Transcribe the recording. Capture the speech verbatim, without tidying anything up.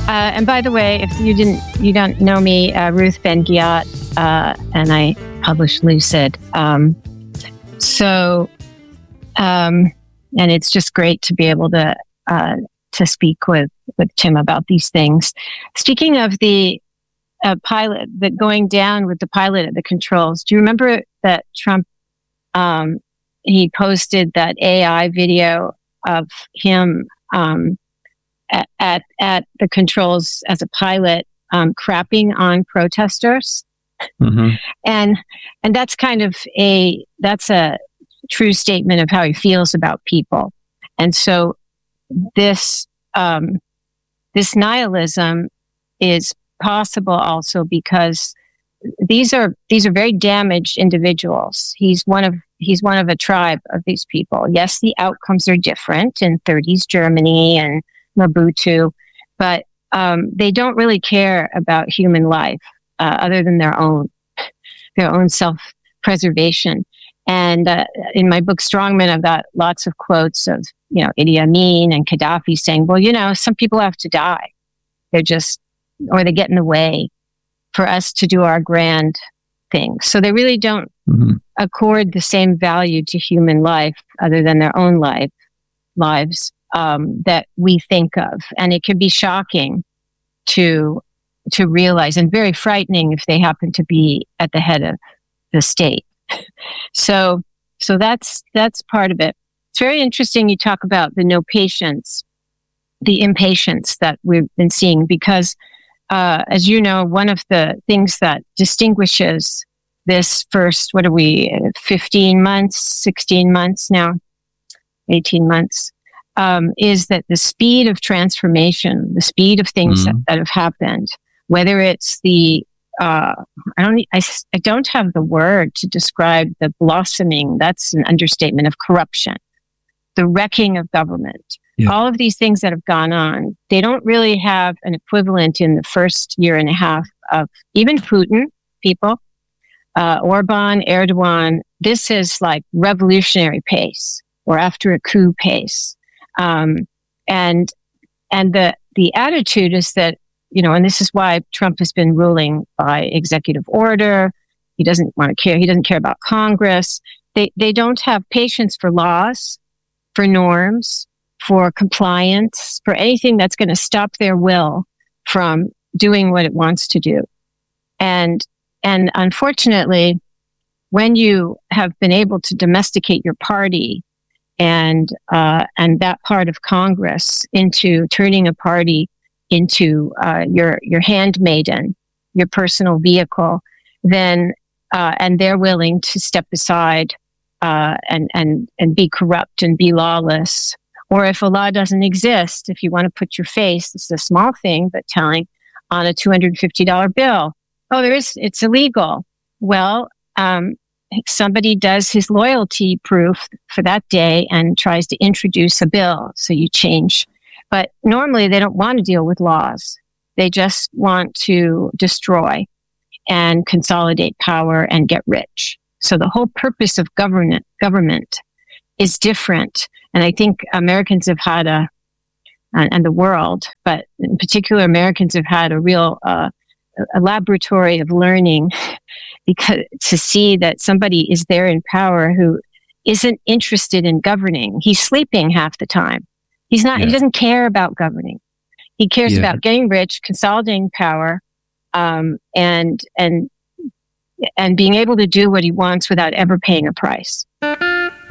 Uh, and by the way, if you didn't, you don't know me, uh, Ruth Ben-Ghiat, uh, and I publish Lucid. Um, so, um, and it's just great to be able to uh, to speak with with Tim about these things. Speaking of the uh, pilot, that going down with the pilot at the controls. Do you remember that Trump? Um, he posted that A I video of him. Um, At, at at the controls as a pilot, um, crapping on protesters, mm-hmm. and and that's kind of a that's a true statement of how he feels about people. And so this um, this nihilism is possible also because these are these are very damaged individuals. He's one of he's one of a tribe of these people. Yes, the outcomes are different in thirties Germany and Mobutu, but um, they don't really care about human life uh, other than their own, their own self-preservation. And uh, in my book Strongmen, I've got lots of quotes of, you know, Idi Amin and Gaddafi saying, well, you know, some people have to die. They're just, or they get in the way for us to do our grand things. So they really don't mm-hmm. accord the same value to human life other than their own life, lives. Um, that we think of, and it can be shocking to to realize, and very frightening if they happen to be at the head of the state. So, so that's that's part of it. It's very interesting. You talk about the no patience, the impatience that we've been seeing, because, uh, as you know, one of the things that distinguishes this first, what are we, fifteen months, sixteen months now, eighteen months. Um, is that the speed of transformation, the speed of things mm. that, that have happened, whether it's the, uh, I don't, I, I don't have the word to describe the blossoming, that's an understatement, of corruption, the wrecking of government, yeah. all of these things that have gone on, they don't really have an equivalent in the first year and a half of even Putin people, uh, Orban, Erdogan. This is like revolutionary pace, or after a coup pace. Um, and, and the, the attitude is that, you know, and this is why Trump has been ruling by executive order. He doesn't want to care. He doesn't care about Congress. They, they don't have patience for laws, for norms, for compliance, for anything that's going to stop their will from doing what it wants to do. And, and unfortunately, when you have been able to domesticate your party and uh, and that part of Congress into turning a party into uh, your your handmaiden, your personal vehicle, then uh, and they're willing to step aside uh, and and and be corrupt and be lawless. Or if a law doesn't exist, if you want to put your face, this is a small thing, but telling on a two hundred fifty dollars bill, oh, there is, it's illegal. Well, um, somebody does his loyalty proof for that day and tries to introduce a bill. So you change. But normally they don't want to deal with laws. They just want to destroy and consolidate power and get rich. So the whole purpose of government, government is different. And I think Americans have had a, and the world, but in particular Americans have had a real uh, a laboratory of learning, because to see that somebody is there in power who isn't interested in governing. He's sleeping half the time. He's not, yeah. He doesn't care about governing. He cares yeah. about getting rich, consolidating power, um, and, and, and being able to do what he wants without ever paying a price.